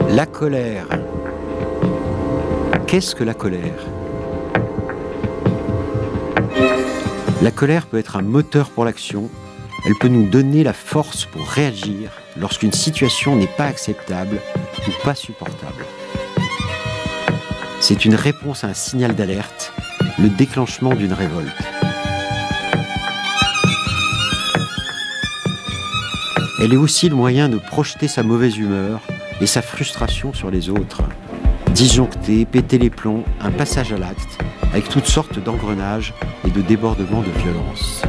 La colère. Qu'est-ce que la colère ? La colère peut être un moteur pour l'action. Elle peut nous donner la force pour réagir lorsqu'une situation n'est pas acceptable ou pas supportable. C'est une réponse à un signal d'alerte, le déclenchement d'une révolte. Elle est aussi le moyen de projeter sa mauvaise humeur et sa frustration sur les autres. Disjoncter, péter les plombs, un passage à l'acte, avec toutes sortes d'engrenages et de débordements de violence.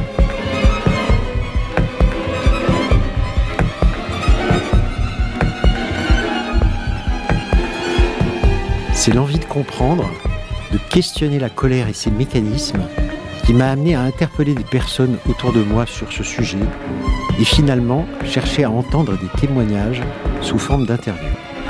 C'est l'envie de comprendre, de questionner la colère et ses mécanismes qui m'a amené à interpeller des personnes autour de moi sur ce sujet et finalement chercher à entendre des témoignages sous forme d'interviews.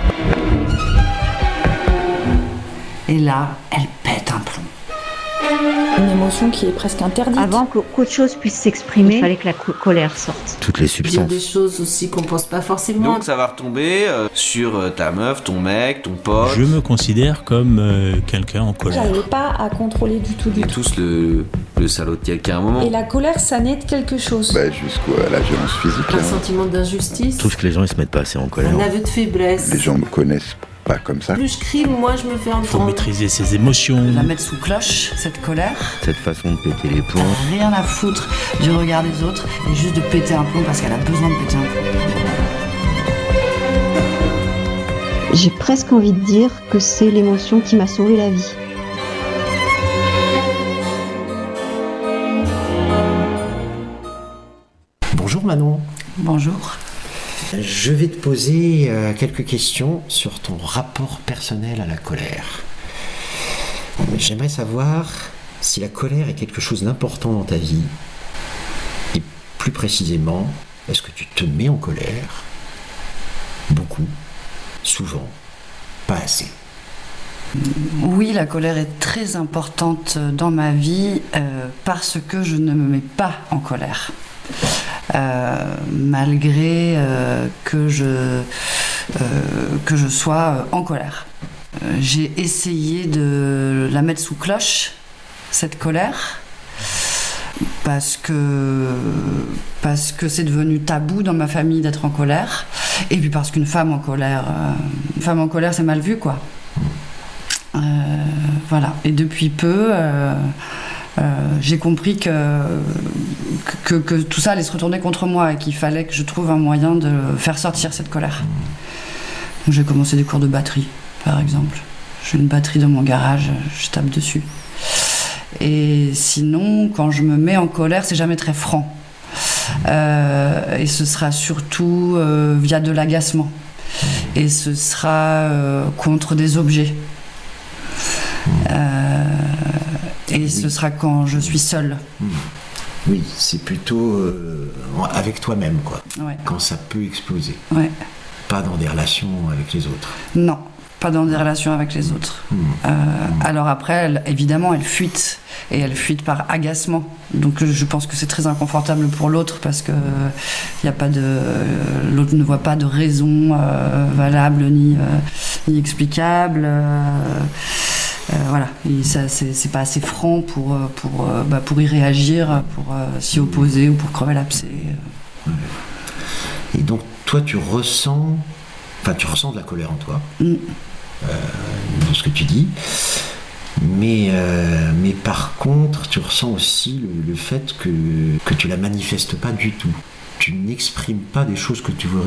Et là, elle pète un plomb. Une émotion qui est presque interdite. Avant qu'autre chose puisse s'exprimer, il fallait que la colère sorte. Toutes les Il y a substances. des choses aussi qu'on pense pas forcément. Donc ça va retomber sur ta meuf, ton mec, ton pote. Je me considère comme quelqu'un en colère. J'arrivais pas à contrôler du tout. On est tous le salaud de quelqu'un à un moment. Et la colère, ça naît de quelque chose. Jusqu'à la violence physique. Un sentiment d'injustice. Je trouve que les gens ils se mettent pas assez en colère. Un aveu de faiblesse. Les gens me connaissent pas comme ça. Plus je crie, moi je me fais Il faut entendre. maîtriser ses émotions. La mettre sous cloche, cette colère. Cette façon de péter les plombs. Rien à foutre du regard des autres et juste de péter un plomb parce qu'elle a besoin de péter un plomb. J'ai presque envie de dire que c'est l'émotion qui m'a sauvé la vie. Bonjour Manon. Bonjour. Je vais te poser quelques questions sur ton rapport personnel à la colère. J'aimerais savoir si la colère est quelque chose d'important dans ta vie. Et plus précisément, est-ce que tu te mets en colère ? Beaucoup, souvent, pas assez. Oui, la colère est très importante dans ma vie parce que je ne me mets pas en colère. Malgré que je sois en colère. J'ai essayé de la mettre sous cloche, cette colère, parce que c'est devenu tabou dans ma famille d'être en colère, et puis parce qu'une femme en colère, c'est mal vu, quoi. Voilà. Et depuis peu, j'ai compris que tout ça allait se retourner contre moi et qu'il fallait que je trouve un moyen de faire sortir cette colère. Donc j'ai commencé des cours de batterie, par exemple. J'ai une batterie dans mon garage, je tape dessus. Et sinon, quand je me mets en colère, c'est jamais très franc. Et ce sera surtout via de l'agacement. Et ce sera contre des objets. Et ce sera quand je suis seule. Oui, c'est plutôt avec toi-même, quoi. Ouais. Quand ça peut exploser. Ouais. Pas dans des relations avec les autres. Non, pas dans des relations avec les autres. Alors après, évidemment, elle fuite. Et elle fuite par agacement. Donc je pense que c'est très inconfortable pour l'autre parce que l'autre ne voit pas de raison valable ni explicable. Voilà, et ça, c'est pas assez franc pour y réagir, pour s'y opposer ou pour crever l'abcès. Et donc, toi, tu ressens de la colère en toi, de ce que tu dis, mais par contre, tu ressens aussi le fait que tu la manifestes pas du tout. Tu n'exprimes pas des choses que tu voudrais